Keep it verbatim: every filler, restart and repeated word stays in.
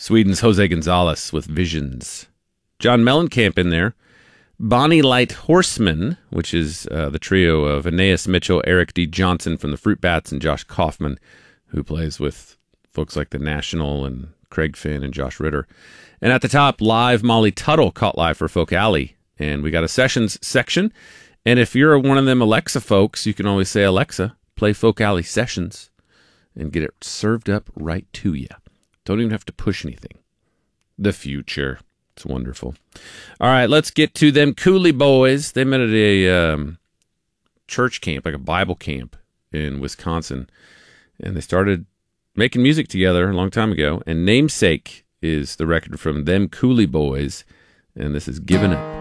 Sweden's Jose Gonzalez with Visions. John Mellencamp in there. Bonnie Light Horseman, which is uh, the trio of Aeneas Mitchell, Eric D. Johnson from the Fruit Bats, and Josh Kaufman, who plays with folks like The National and Craig Finn and Josh Ritter. And at the top, live Molly Tuttle caught live for Folk Alley. And we got a sessions section. And if you're one of them Alexa folks, you can always say, Alexa, play Folk Alley Sessions, and get it served up right to you. Don't even have to push anything. The future. It's wonderful. All right, let's get to them Cooley Boys. They met at a um, church camp, like a Bible camp in Wisconsin. And they started making music together a long time ago. And Namesake is the record from them Cooley Boys. And this is Given Up.